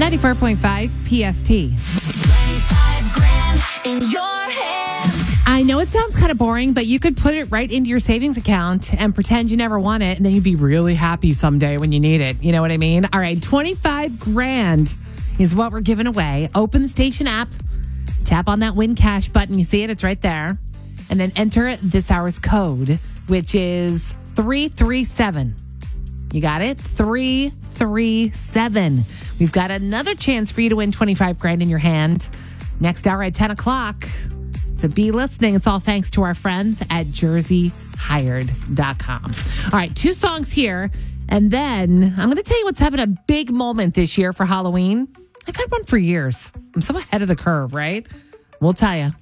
94.5 PST. 25 grand in your hand. I know it sounds kind of boring, but you could put it right into your savings account and pretend you never won it, and then you'd be really happy someday when you need it. You know what I mean? All right, 25 grand is what we're giving away. Open the station app, tap on that win cash button. You see it? It's right there. And then enter this hour's code, which is 337. You got it? 337. We've got another chance for you to win 25 grand in your hand next hour at 10 o'clock. So be listening. It's all thanks to our friends at jerseyhired.com. All right, 2 songs here. And then I'm going to tell you what's having a big moment this year for Halloween. I've had one for years. I'm so ahead of the curve, right? We'll tell you